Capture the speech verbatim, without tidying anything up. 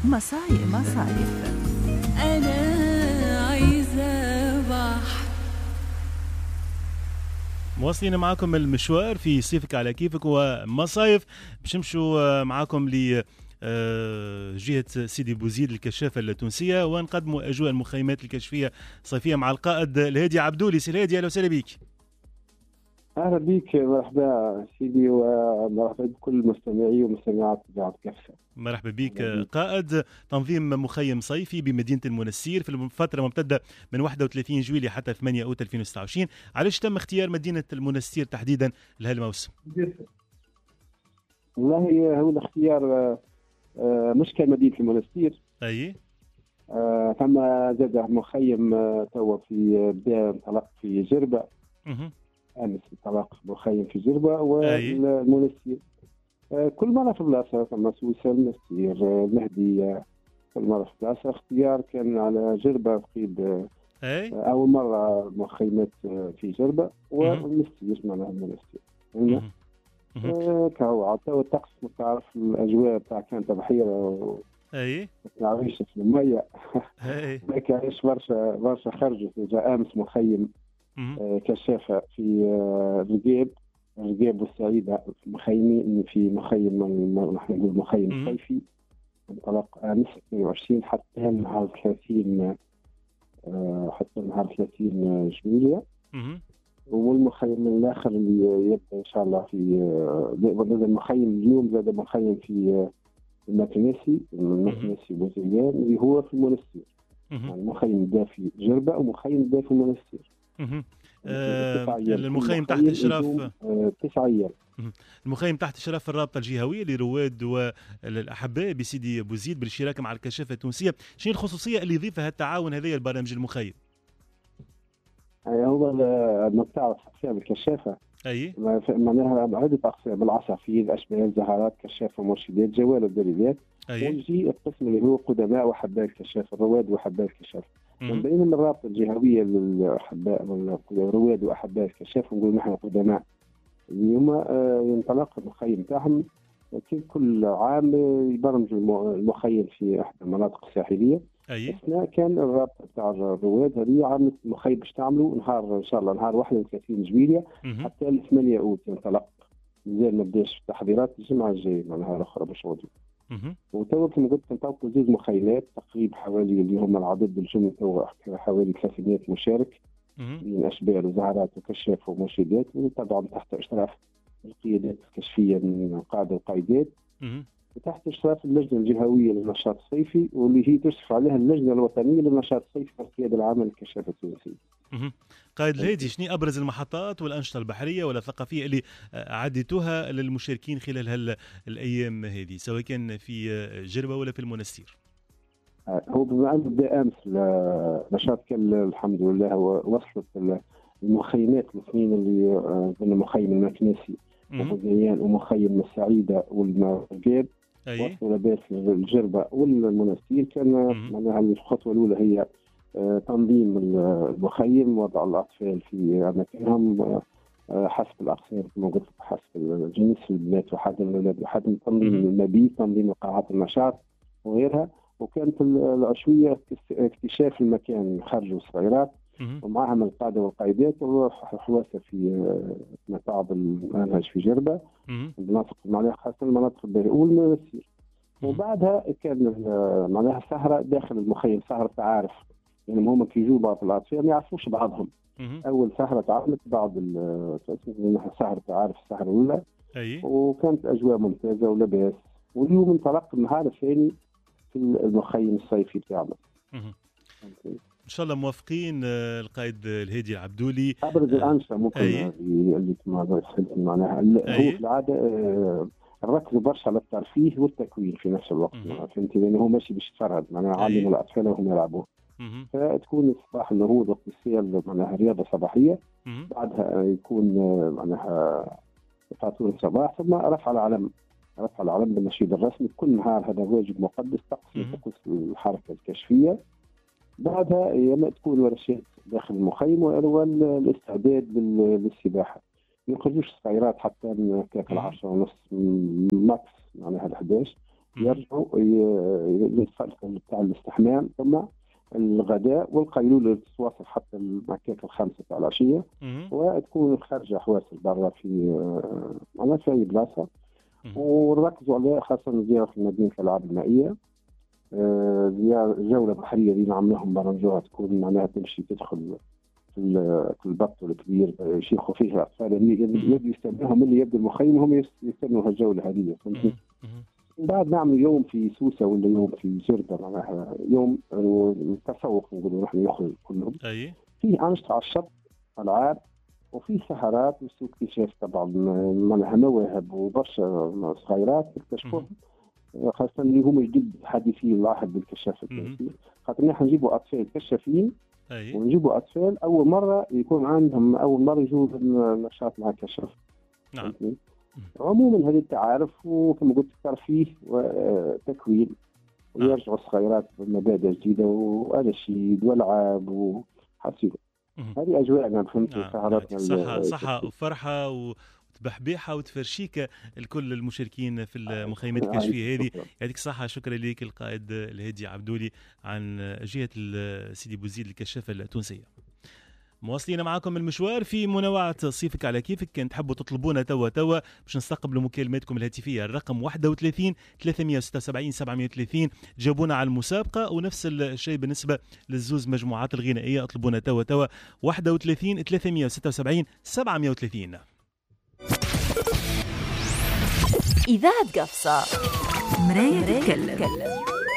مصايب مصايب. أنا عايزة بحر. مواصلين معاكم المشوار في صيفك على كيفك ومصايف. باش نمشوا معاكم ل جهة سيدي بوزيد الكشافة التونسية ونقدموا أجواء المخيمات الكشفية الصيفية مع القائد الهادي عبدولي. سي الهادي، أهلا وسهلا بك. اهلا بك، مرحبا سيدي، ومرحبا بكل مستمعي ومستمعات اذاعه كفه. مرحبا بك قائد. تنظيم مخيم صيفي بمدينة المنستير في الفترة ممتدة من واحد وثلاثين جويلية حتى ثمانية أوت ألفين وستة وعشرين. علاش تم اختيار مدينة المنستير تحديدا لهالموسم؟ والله هو الاختيار مش كان مدينه المنستير. اي ثم زاد مخيم توا في بدا انطلق في جربه. اها امس انطلق مخيم في جربه والمنستير. كل مرة في بلاصة، ثم سويسرا، المنستير، المهدية، كل مرة في بلاصة. اختيار كان على جربة قيد أول مرة مخيمات في جربة والمنستير، معناها المنستير هنا كهو عطا والطقس متعرف الأجواء تاع كانت بحيرة اي ما تعرفش في المية. اي ما كانش برشا برشا خرجوا. جاء أمس مخيم كشافة في الرقيب الرقيب والسعيدة، مخيمين في مخيم نحن نقول مخيم صيفي. انطلق امس اثنين وعشرين حتى نهار ثلاثين حتى نهار ثلاثين جويلية. والمخيم الاخر اللي يبدا ان شاء الله في هذا المخيم اليوم زاد مخيم في المكنسي المكنسي بوزيان اللي هو في المنستير. يعني مخيم دا في جربة ومخيم دا في المنستير. آه المخيم تحت اشراف تسع ايام. المخيم تحت اشراف الرابطه الجهويه لرواد والاحباء بسيدي بوزيد بالشراكه مع الكشافه التونسيه. شنو الخصوصيه اللي يضيفها التعاون هذا البرامج المخيم؟ هو ما بتعرف اقسام الكشافه. اي معناها عده اقسام: العصافير، اشبال، زهرات، كشافه، مرشدات، جوال ودريدات. ويجي القسم اللي هو قدماء وحباء الكشافه، الرواد وحباء الكشافه. من بين الرابطه الجهويه للحباء الرواد واحباء الكشافه نقول نحن قدماء. اليوم ينطلق المخيم تاعهم كل عام يبرمجوا المخيم في احدى المناطق الساحليه. اي احنا كان الرابطه تاع الرواد هذه عملت المخيم باش تعملوا نهار ان شاء الله نهار واحد وثلاثين جويلية حتى ل ثمانية أوت ينطلق. مازال ما بداش في التحضيرات، الجمعه الجايه معناها الاخرى باش غدوه. وتوا كما قلت نطلقوا زوج مخيمات تقريبا حوالي اللي هم العدد الجمعي توا حوالي ثلاثمائة مشارك بين اشبال وزهرات وكشاف ومرشدات، وطبعا تحت اشراف القيادات الكشفيه من القاده والقائدات وتحت اشراف اللجنه الجهويه للنشاط الصيفي واللي هي تشرف عليها اللجنه الوطنيه للنشاط الصيفي والقياده العامه للكشافه التونسيه. قائد الهادي، شنو ابرز المحطات والانشطه البحريه ولا الثقافيه اللي عديتوها للمشاركين خلال هالايام هذه سواء كان في جربه ولا في المنستير؟ هو بما انه بدا امس النشاط كان الحمد لله وصلت المخيمات الاثنين اللي قلنا مخيم المكنسي وغزيان ومخيم السعيده والمرقاب وصلوا لباس الجربه والمنستير. كان معناها الخطوه الاولى هي تنظيم المخيم، وضع الاطفال في اماكنهم حسب الاقسام كما قلت، حسب الجنس، البنات وحجم الاولاد وحجم، تنظيم المبيت، تنظيم قاعات النشاط وغيرها. وكانت العشويه اكتشاف المكان خارج الصغيرات ومعهم القاده والقائدات وحواسه في مصاعب المنهج في جربه، المناطق معناها خاصه المناطق البريه والمنستير. وبعدها كان معناها سهره داخل المخيم، سهره تعارف، يعني هم كي يجوا بعض الاطفال ما يعرفوش بعضهم. اول سهره تعاملت بعض سهره تعارف السهره الاولى، وكانت اجواء ممتازه ولباس. واليوم انطلق النهار الثاني في المخيم الصيفي بتاعنا. ان شاء الله موافقين. القائد الهادي العبدولي ابرز الانشطه ممكن اللي معناها هو في العاده الركز برشا على الترفيه والتكوين في نفس الوقت، فهمتي، لانه هو ماشي باش يتفرهد، معناها علم الاطفال وهم يلعبون. فتكون الصباح النهوض وقت السير معناها رياضه صباحيه، بعدها يكون معناها فطور الصباح، ثم رفع العلم رفع العلم بالنشيد الرسمي. كل نهار هذا واجب مقدس طقس طقس الحركه الكشفيه. بعدها يا تكون ورشات داخل المخيم والاستعداد للسباحه. ما يخرجوش الصغيرات حتى من كاك العشرة ونص ماكس معناها الحداش، يرجعوا للفترة بتاع الاستحمام ثم الغداء والقيلولة اللي تتواصل حتى المعكاك الخامسة تاع العشية، وتكون خارجة حواسل برا في معناها في أي بلاصة، ونركزوا عليها خاصة زيارة المدينة الألعاب المائية، زيارة جولة بحرية اللي نعملوهم برمجوها تكون معناها تمشي تدخل في البط الكبير يشيخوا فيها الأطفال اللي يستنوهم اللي يبدو المخيم هم يستنوا هالجولة هذه. بعد نعمل يوم في سوسة ولا يوم في جردة معناها يوم تسوق نقولوا نحن يخرج كلهم. أي. فيه أنشطة على الشط ألعاب وفي سهرات وسوق اكتشاف طبعا معناها مواهب وبرشا صغيرات يكتشفوهم خاصة اللي هم جدد حديثي العهد بالكشاف التونسي، خاطر نحن نجيبوا أطفال كشافين أي. ونجيبوا أطفال أول مرة يكون عندهم أول مرة يجوا النشاط مع الكشاف. نعم. عموما هذه التعارف وكما قلت ترفيه وتكوين ويرجعوا الصغيرات بمبادئ جديدة وأناشيد والعاب وحصيلة. هذه أجواءنا فهمت سهراتنا. صحة صحة وفرحة وتبحبيحة وتفرشيكة الكل المشاركين في المخيمات الكشفية هذه. يعطيك الصحة. شكرا لك القائد الهادي عبدولي عن جهة سيدي بوزيد الكشافة التونسية. مواصلين معكم المشوار في منوعة صيفك على كيفك. كان تحبوا تطلبونا توا توا باش نستقبلوا مكالماتكم الهاتفية الرقم واحد وثلاثين ثلاثمية وستة وسبعين سبعمية وثلاثين. جاوبونا على المسابقة ونفس الشيء بالنسبة للزوز مجموعات الغنائية. اطلبونا توا توا واحد وثلاثين ثلاثمية وستة وسبعين سبعمية وثلاثين. إذاعة قفصة مراية تتكلم.